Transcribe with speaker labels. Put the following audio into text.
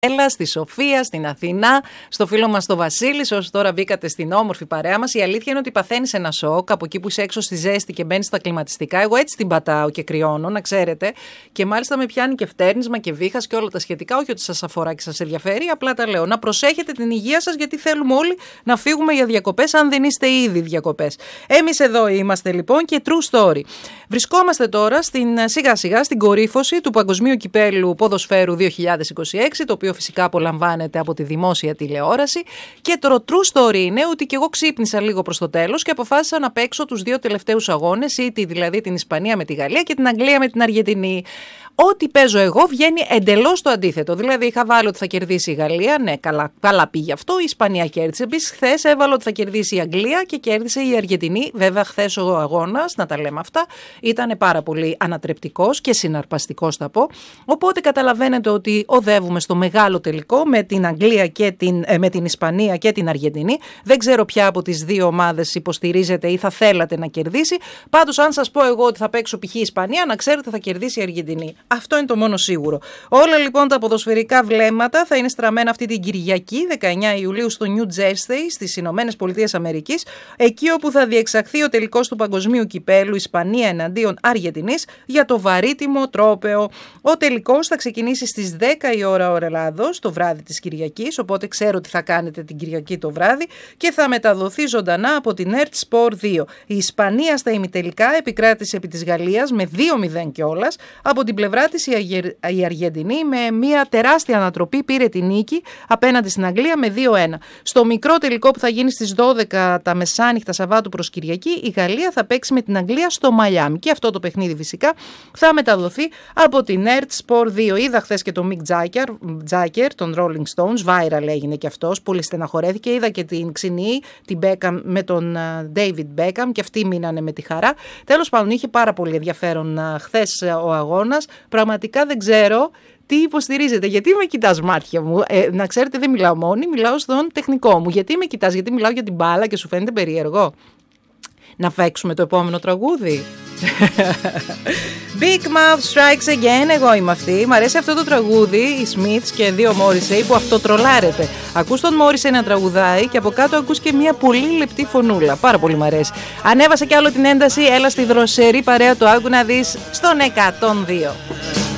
Speaker 1: Έλα, στη Σοφία, στην Αθηνά, στο φίλο μας το Βασίλη, όσοι τώρα μπήκατε στην όμορφη παρέα μας. Η αλήθεια είναι ότι παθαίνεις ένα σοκ από εκεί που είσαι έξω στη ζέστη και μπαίνεις στα κλιματιστικά. Εγώ έτσι την πατάω και κρυώνω, να ξέρετε. Και μάλιστα με πιάνει και φτέρνισμα και βήχας και όλα τα σχετικά. Όχι ότι σας αφορά και σας ενδιαφέρει, απλά τα λέω. Να προσέχετε την υγεία σας, γιατί θέλουμε όλοι να φύγουμε για διακοπές, αν δεν είστε ήδη διακοπές. Εμείς εδώ είμαστε λοιπόν και true story. Βρισκόμαστε τώρα σιγά σιγά στην κορύφωση του Παγκοσμίου Κυπέλλου Ποδοσφαίρου 2026, το οποίο φυσικά απολαμβάνεται από τη δημόσια τηλεόραση. Και το true story είναι ότι και εγώ ξύπνησα λίγο προς το τέλος και αποφάσισα να παίξω τους δύο τελευταίους αγώνες, δηλαδή την Ισπανία με τη Γαλλία και την Αγγλία με την Αργεντινή. Ό,τι παίζω εγώ βγαίνει εντελώς το αντίθετο. Δηλαδή, είχα βάλει ότι θα κερδίσει η Γαλλία. Ναι, καλά πήγε αυτό. Η Ισπανία κέρδισε. Επίσης, χθες έβαλα ότι θα κερδίσει η Αγγλία και κέρδισε η Αργεντινή. Βέβαια, χθες ο αγώνας, να τα λέμε αυτά, ήταν πάρα πολύ ανατρεπτικός και συναρπαστικός, θα πω. Οπότε, καταλαβαίνετε ότι οδεύουμε στο μεγάλο τελικό με την Αγγλία και με την Ισπανία και την Αργεντινή. Δεν ξέρω ποια από τις δύο ομάδες υποστηρίζετε ή θα θέλατε να κερδίσει. Πάντως, αν σας πω εγώ ότι θα παίξω π.χ. η Ισπανία, να ξέρετε θα κερδίσει η Αργεντινή. Αυτό είναι το μόνο σίγουρο. Όλα λοιπόν τα ποδοσφαιρικά βλέμματα θα είναι στραμμένα αυτή την Κυριακή, 19 Ιουλίου, στο New Jersey, στις Ηνωμένες Πολιτείες Αμερικής, εκεί όπου θα διεξαχθεί ο τελικός του Παγκοσμίου Κυπέλλου Ισπανία εναντίον Αργεντινής για το βαρύτιμο τρόπαιο. Ο τελικός θα ξεκινήσει στις 10 η ώρα Ελλάδος, το βράδυ της Κυριακής, οπότε ξέρω τι θα κάνετε την Κυριακή το βράδυ, και θα μεταδοθεί ζωντανά από την ERT Sport 2. Η Ισπανία στα ημιτελικά επικράτησε επί της Γαλλίας με 2-0 κιόλας. Από την πλευρά της η Αργεντινή με μια τεράστια ανατροπή πήρε τη νίκη απέναντι στην Αγγλία με 2-1. Στο μικρό τελικό που θα γίνει στις 12 τα μεσάνυχτα Σαββάτου προς Κυριακή, η Γαλλία θα παίξει με την Αγγλία στο Μαϊάμι. Και αυτό το παιχνίδι φυσικά θα μεταδοθεί από την ERT Sport 2. Είδα χθες και τον Mick Jagger, τον Rolling Stones, viral έγινε και αυτός, πολύ στεναχωρέθηκε. Είδα και την ξινή, την Beckham με τον David Beckham, και αυτοί μείνανε με τη χαρά. Τέλος πάντων, είχε πάρα πολύ ενδιαφέρον χθες ο αγώνας. Πραγματικά δεν ξέρω τι υποστηρίζετε. Γιατί με κοιτάς μάτια μου? Να ξέρετε, δεν μιλάω μόνη, μιλάω στον τεχνικό μου. Γιατί με κοιτάς? Γιατί μιλάω για την μπάλα και σου φαίνεται περίεργο? Να παίξουμε το επόμενο τραγούδι. Big Mouth Strikes Again, εγώ είμαι αυτή. Μ' αρέσει αυτό το τραγούδι, οι Smiths και δύο Morrissey που αυτό τρολάρεται. Ακούς τον Morrissey να τραγουδάει και από κάτω ακούς και μια πολύ λεπτή φωνούλα. Πάρα πολύ μ' αρέσει. Ανέβασα κι άλλο την ένταση, έλα στη δροσερή παρέα του, άκου να δεις στον 102.